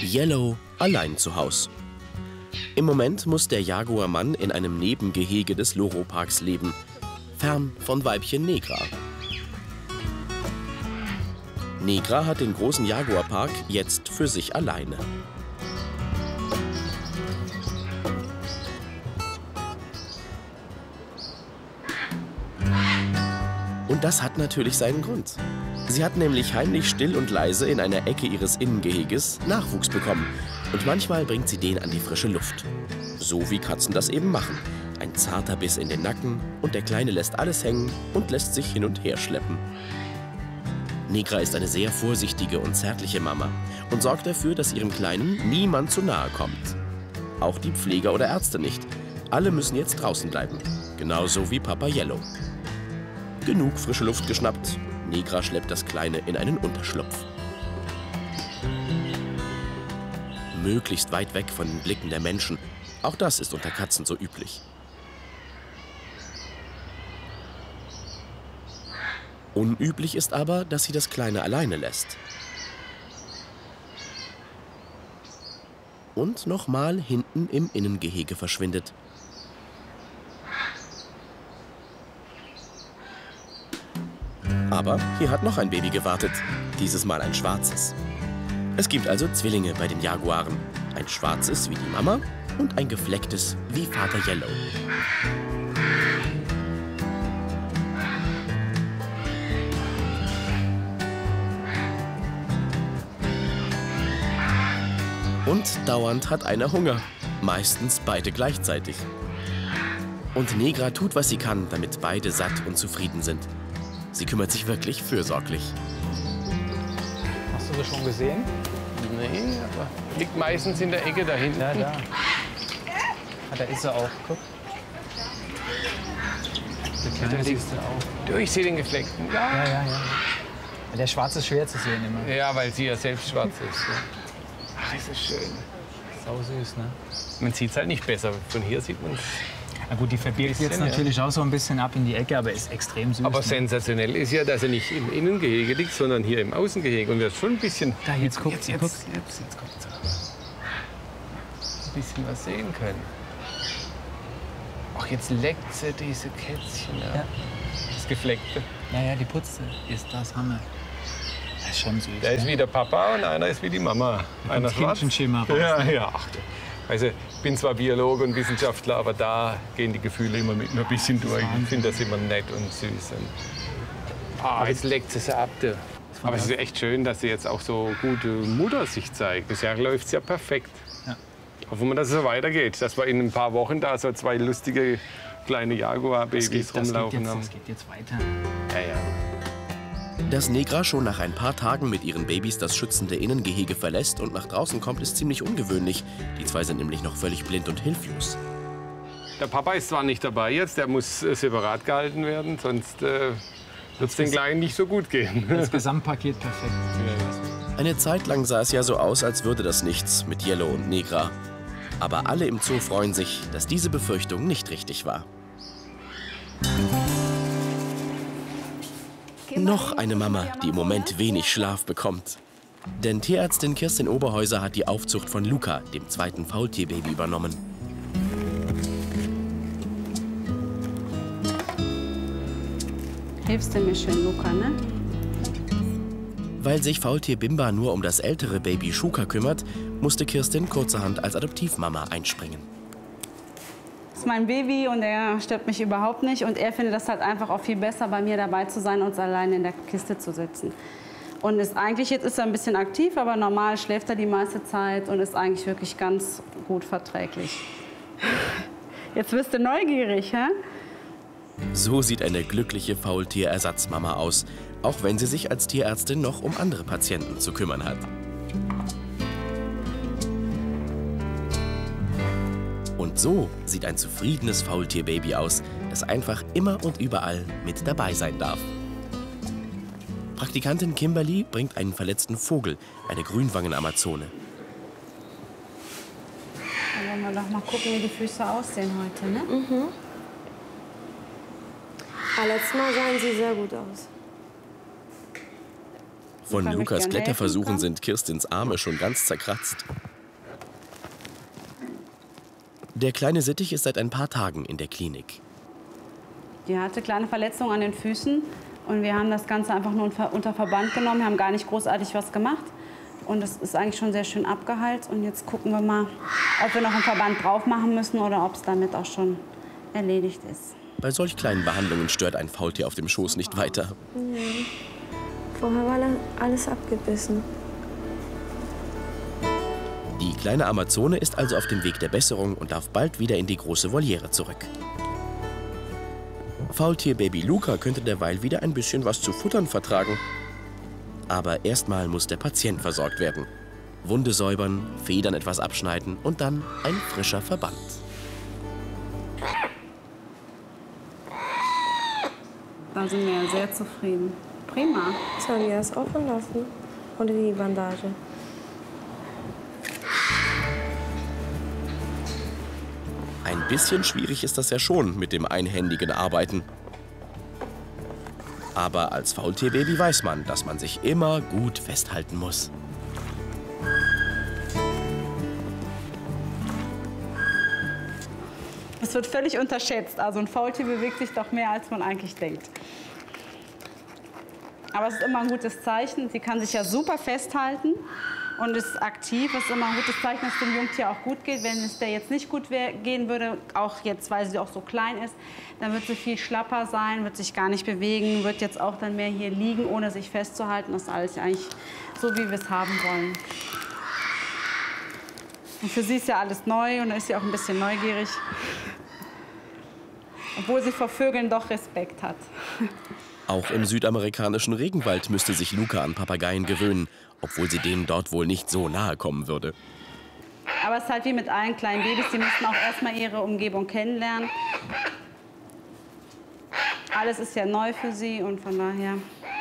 Yellow allein zu Haus. Im Moment muss der Jaguarmann in einem Nebengehege des Loro-Parks leben, fern von Weibchen Negra. Negra hat den großen Jaguarpark jetzt für sich alleine. Und das hat natürlich seinen Grund. Sie hat nämlich heimlich still und leise in einer Ecke ihres Innengeheges Nachwuchs bekommen. Und manchmal bringt sie den an die frische Luft. So wie Katzen das eben machen. Ein zarter Biss in den Nacken und der Kleine lässt alles hängen und lässt sich hin und her schleppen. Negra ist eine sehr vorsichtige und zärtliche Mama und sorgt dafür, dass ihrem Kleinen niemand zu nahe kommt. Auch die Pfleger oder Ärzte nicht. Alle müssen jetzt draußen bleiben. Genauso wie Papa Yellow. Genug frische Luft geschnappt. Negra schleppt das Kleine in einen Unterschlupf. Möglichst weit weg von den Blicken der Menschen. Auch das ist unter Katzen so üblich. Unüblich ist aber, dass sie das Kleine alleine lässt. Und nochmal hinten im Innengehege verschwindet. Aber hier hat noch ein Baby gewartet, dieses Mal ein schwarzes. Es gibt also Zwillinge bei den Jaguaren. Ein schwarzes wie die Mama und ein geflecktes wie Vater Yellow. Und dauernd hat einer Hunger, meistens beide gleichzeitig. Und Negra tut, was sie kann, damit beide satt und zufrieden sind. Sie kümmert sich wirklich fürsorglich. Hast du das schon gesehen? Nee, aber liegt meistens in der Ecke da hinten. Ja, da. Ah, da ist er auch. Guck. Der Kleine siehst du auch. Du, ich sehe den gefleckten. Ja. Ja. Der Schwarze ist schwer zu sehen immer. Ja, weil sie ja selbst schwarz ist. Ja. Ach, ist das schön. Sau süß, ne? Man sieht es halt nicht besser. Von hier sieht man es. Na gut, die verbirgt jetzt natürlich auch so ein bisschen ab in die Ecke, aber ist extrem süß. Aber ne? Sensationell ist ja, dass er nicht im Innengehege liegt, sondern hier im Außengehege. Und wir schon ein bisschen. Da, jetzt guckt jetzt kommt ein bisschen was sehen können. Ach, jetzt leckt sie diese Kätzchen. Ja. Das Gefleckte. Naja, die Putze ist das Hammer. Das ist schon süß. Der ist wie der Papa und einer ist wie die Mama. Einer schwarz. Kindchenschema raus. Ja. Ach, also, ich bin zwar Biologe und Wissenschaftler, aber da gehen die Gefühle immer mit mir ein bisschen durch. Ich finde das immer nett und süß. Jetzt leckt sie ab. Aber es ist echt schön, dass sie jetzt auch so gute Mutter sich zeigt. Bisher läuft es ja perfekt. Ja. Hoffen wir, dass es so weitergeht. Dass wir in ein paar Wochen da so zwei lustige kleine Jaguar-Babys rumlaufen haben. Das geht jetzt weiter. Ja. Dass Negra schon nach ein paar Tagen mit ihren Babys das schützende Innengehege verlässt und nach draußen kommt, ist ziemlich ungewöhnlich. Die zwei sind nämlich noch völlig blind und hilflos. Der Papa ist zwar nicht dabei jetzt, der muss separat gehalten werden, sonst wird es den Kleinen nicht so gut gehen. Das Gesamtpaket perfekt. Eine Zeit lang sah es ja so aus, als würde das nichts mit Yellow und Negra. Aber alle im Zoo freuen sich, dass diese Befürchtung nicht richtig war. Noch eine Mama, die im Moment wenig Schlaf bekommt. Denn Tierärztin Kirstin Oberhäuser hat die Aufzucht von Luca, dem zweiten Faultierbaby, übernommen. Hilfst du mir schön, Luca, ne? Weil sich Faultier Bimba nur um das ältere Baby Shuka kümmert, musste Kirstin kurzerhand als Adoptivmama einspringen. Das ist mein Baby und er stört mich überhaupt nicht. Und er findet das halt einfach auch viel besser, bei mir dabei zu sein und alleine in der Kiste zu sitzen. Und jetzt ist er ein bisschen aktiv, aber normal schläft er die meiste Zeit und ist eigentlich wirklich ganz gut verträglich. Jetzt wirst du neugierig, hä? So sieht eine glückliche Faultierersatzmama aus, auch wenn sie sich als Tierärztin noch um andere Patienten zu kümmern hat. Und so sieht ein zufriedenes Faultierbaby aus, das einfach immer und überall mit dabei sein darf. Praktikantin Kimberly bringt einen verletzten Vogel, eine Grünwangen-Amazone. Dann wollen wir doch mal gucken, wie die Füße aussehen heute, ne? Mhm. Letztes Mal sahen sie sehr gut aus. Von Kann ich Lukas gern Kletterversuchen helfen, sind Kirstins Arme schon ganz zerkratzt. Der kleine Sittich ist seit ein paar Tagen in der Klinik. Die hatte kleine Verletzungen an den Füßen und wir haben das Ganze einfach nur unter Verband genommen. Wir haben gar nicht großartig was gemacht und es ist eigentlich schon sehr schön abgeheilt. Und jetzt gucken wir mal, ob wir noch einen Verband drauf machen müssen oder ob es damit auch schon erledigt ist. Bei solch kleinen Behandlungen stört ein Faultier auf dem Schoß nicht weiter. Nee. Vorher war alles abgebissen. Die kleine Amazone ist also auf dem Weg der Besserung und darf bald wieder in die große Voliere zurück. Faultier-Baby Luca könnte derweil wieder ein bisschen was zu futtern vertragen. Aber erstmal muss der Patient versorgt werden. Wunde säubern, Federn etwas abschneiden und dann ein frischer Verband. Da sind wir sehr zufrieden. Prima. Sollen wir das offen lassen? Oder die Bandage? Ein bisschen schwierig ist das ja schon mit dem einhändigen Arbeiten. Aber als Faultierbaby weiß man, dass man sich immer gut festhalten muss. Es wird völlig unterschätzt. Also ein Faultier bewegt sich doch mehr, als man eigentlich denkt. Aber es ist immer ein gutes Zeichen. Sie kann sich ja super festhalten und ist aktiv. Es ist immer ein gutes Zeichen, dass es dem Jungtier auch gut geht. Wenn es der jetzt nicht gut gehen würde, auch jetzt, weil sie auch so klein ist, dann wird sie viel schlapper sein, wird sich gar nicht bewegen, wird jetzt auch dann mehr hier liegen, ohne sich festzuhalten. Das ist alles eigentlich so, wie wir es haben wollen. Und für sie ist ja alles neu und da ist sie auch ein bisschen neugierig. Obwohl sie vor Vögeln doch Respekt hat. Auch im südamerikanischen Regenwald müsste sich Luca an Papageien gewöhnen, obwohl sie denen dort wohl nicht so nahe kommen würde. Aber es ist halt wie mit allen kleinen Babys, die müssen auch erstmal ihre Umgebung kennenlernen. Alles ist ja neu für sie und von daher.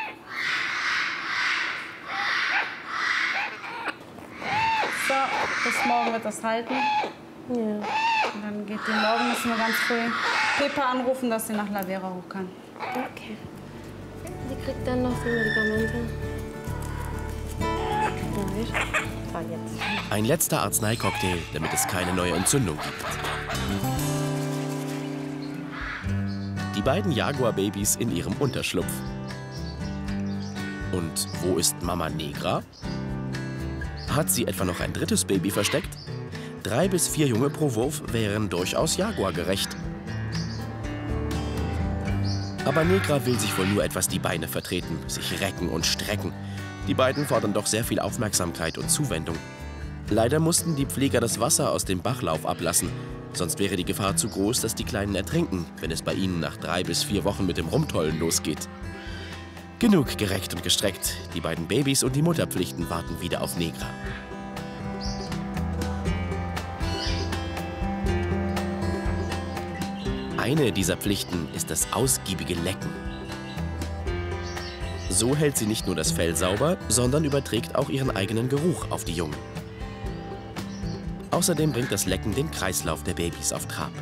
So, bis morgen wird das halten. Ja. Und dann geht die morgen, müssen wir ganz früh Pippa anrufen, dass sie nach La Vera hoch kann. Okay. Die kriegt dann noch die Medikamente. So, jetzt. Ein letzter Arzneicocktail, damit es keine neue Entzündung gibt. Die beiden Jaguar-Babys in ihrem Unterschlupf. Und wo ist Mama Negra? Hat sie etwa noch ein drittes Baby versteckt? 3 bis 4 Junge pro Wurf wären durchaus Jaguar-gerecht. Aber Negra will sich wohl nur etwas die Beine vertreten, sich recken und strecken. Die beiden fordern doch sehr viel Aufmerksamkeit und Zuwendung. Leider mussten die Pfleger das Wasser aus dem Bachlauf ablassen. Sonst wäre die Gefahr zu groß, dass die Kleinen ertrinken, wenn es bei ihnen nach 3 bis 4 Wochen mit dem Rumtollen losgeht. Genug gereckt und gestreckt. Die beiden Babys und die Mutterpflichten warten wieder auf Negra. Eine dieser Pflichten ist das ausgiebige Lecken. So hält sie nicht nur das Fell sauber, sondern überträgt auch ihren eigenen Geruch auf die Jungen. Außerdem bringt das Lecken den Kreislauf der Babys auf Trab.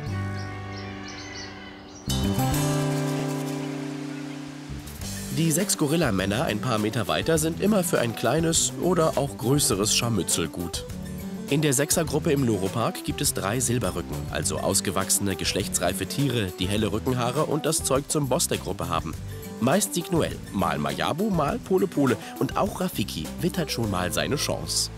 Die 6 Gorillamänner ein paar Meter weiter sind immer für ein kleines oder auch größeres Scharmützel gut. In der 6er-Gruppe im Loro-Park gibt es 3 Silberrücken, also ausgewachsene, geschlechtsreife Tiere, die helle Rückenhaare und das Zeug zum Boss der Gruppe haben. Meist Signuel, mal Mayabu, mal Pole Pole und auch Rafiki wittert schon mal seine Chance.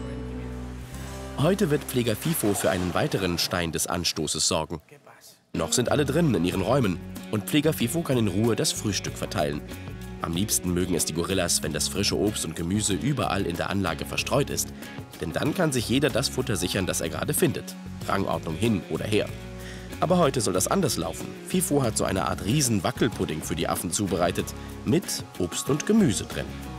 Heute wird Pfleger Fifo für einen weiteren Stein des Anstoßes sorgen. Noch sind alle drinnen in ihren Räumen und Pfleger Fifo kann in Ruhe das Frühstück verteilen. Am liebsten mögen es die Gorillas, wenn das frische Obst und Gemüse überall in der Anlage verstreut ist. Denn dann kann sich jeder das Futter sichern, das er gerade findet. Rangordnung hin oder her. Aber heute soll das anders laufen. Fifo hat so eine Art Riesen-Wackelpudding für die Affen zubereitet, mit Obst und Gemüse drin.